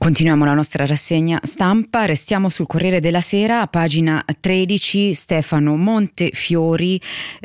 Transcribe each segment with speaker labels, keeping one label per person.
Speaker 1: Continuiamo la nostra rassegna stampa, restiamo sul Corriere della Sera, a pagina 13. Stefano Montefiori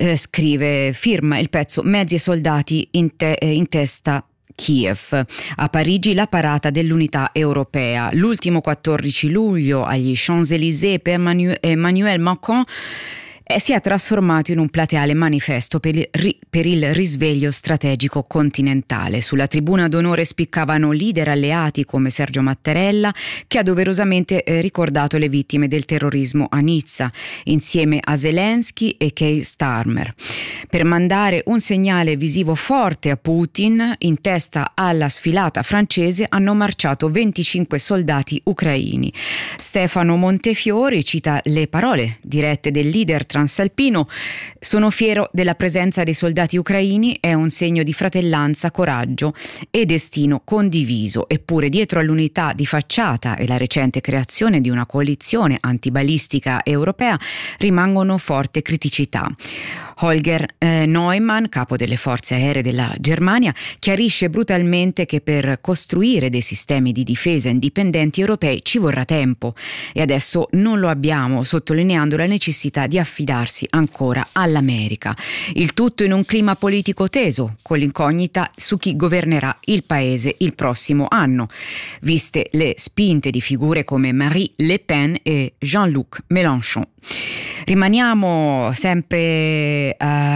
Speaker 1: firma il pezzo "Mezzi e soldati in testa Kiev". A Parigi la parata dell'unità europea. L'ultimo 14 luglio agli Champs-Élysées per Emmanuel Macron si è trasformato in un plateale manifesto per il risveglio strategico continentale. Sulla tribuna d'onore spiccavano leader alleati come Sergio Mattarella, che ha doverosamente ricordato le vittime del terrorismo a Nizza, insieme a Zelensky e Keir Starmer. Per mandare un segnale visivo forte a Putin, in testa alla sfilata francese hanno marciato 25 soldati ucraini. Stefano Montefiori cita le parole dirette del leader transalpino: "Sono fiero della presenza dei soldati ucraini, è un segno di fratellanza, coraggio e destino condiviso". Eppure dietro all'unità di facciata e la recente creazione di una coalizione antibalistica europea rimangono forti criticità. Holger Neumann, capo delle forze aeree della Germania, chiarisce brutalmente che per costruire dei sistemi di difesa indipendenti europei ci vorrà tempo e adesso non lo abbiamo, sottolineando la necessità di affidarsi ancora all'America. Il tutto in un clima politico teso, con l'incognita su chi governerà il paese il prossimo anno, viste le spinte di figure come Marine Le Pen e Jean-Luc Mélenchon. Rimaniamo sempre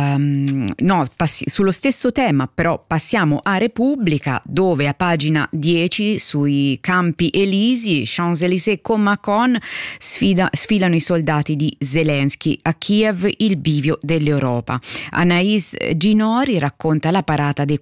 Speaker 1: sullo stesso tema, però passiamo a Repubblica, dove a pagina 10 sui Campi Elisi, Champs-Élysées con Macron, sfilano i soldati di Zelensky. A Kiev il bivio dell'Europa. Anaïs Ginori racconta la parata del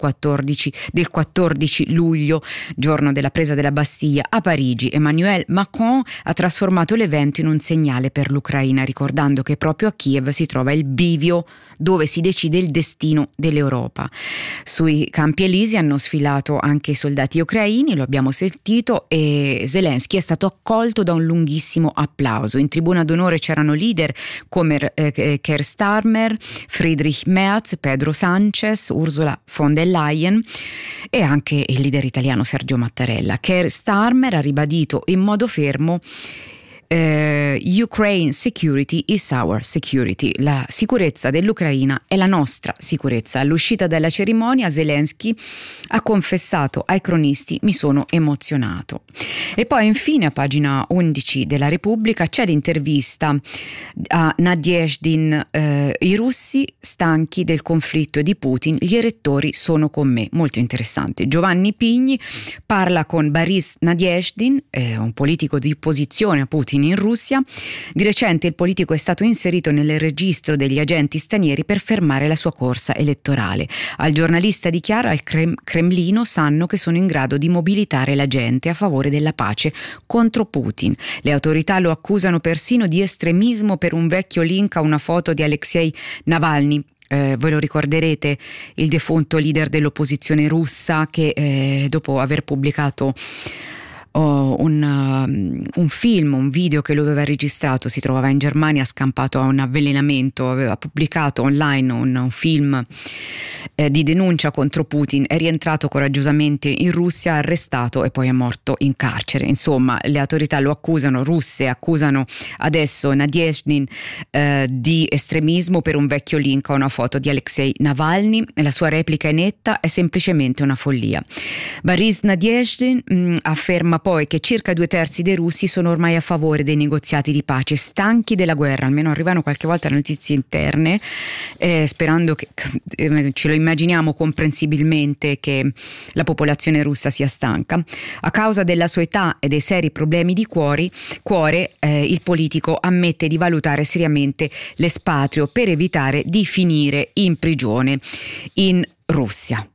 Speaker 1: 14 luglio, giorno della presa della Bastiglia a Parigi. Emmanuel Macron ha trasformato l'evento in un segnale per l'Ucraina, ricordando che proprio a Kiev si trova il bivio dove si decide il destino dell'Europa. Sui Campi Elisi hanno sfilato anche i soldati ucraini, lo abbiamo sentito, e Zelensky è stato accolto da un lunghissimo applauso. In tribuna d'onore c'erano leader come Keir Starmer, Friedrich Merz, Pedro Sánchez, Ursula von der Leyen e anche il leader italiano Sergio Mattarella. Keir Starmer ha ribadito in modo fermo: Ukraine security is our security. La sicurezza dell'Ucraina è la nostra sicurezza. All'uscita dalla cerimonia Zelensky ha confessato ai cronisti: "Mi sono emozionato". E poi infine a pagina 11 della Repubblica c'è l'intervista a Nadeždin. I russi stanchi del conflitto e di Putin, gli elettori sono con me. Molto interessante. Giovanni Pigni parla con Boris Nadeždin, un politico di opposizione a Putin in Russia. Di recente il politico è stato inserito nel registro degli agenti stranieri per fermare la sua corsa elettorale. Al giornalista dichiara: "Al Cremlino sanno che sono in grado di mobilitare la gente a favore della pace contro Putin. Le autorità lo accusano persino di estremismo per un vecchio link a una foto di Alexei Navalny". Voi lo ricorderete, il defunto leader dell'opposizione russa che dopo aver pubblicato un video che lui aveva registrato, si trovava in Germania scampato a un avvelenamento, aveva pubblicato online un film di denuncia contro Putin, è rientrato coraggiosamente in Russia, arrestato e poi è morto in carcere. Insomma, le autorità lo accusano, russe accusano adesso Nadeždin di estremismo per un vecchio link a una foto di Alexei Navalny. La sua replica è netta: "È semplicemente una follia". Boris Nadeždin afferma poi che circa 2/3 dei russi sono ormai a favore dei negoziati di pace, stanchi della guerra. Almeno arrivano qualche volta notizie interne, sperando che ce lo immaginiamo comprensibilmente che la popolazione russa sia stanca. A causa della sua età e dei seri problemi di cuore, il politico ammette di valutare seriamente l'espatrio per evitare di finire in prigione in Russia.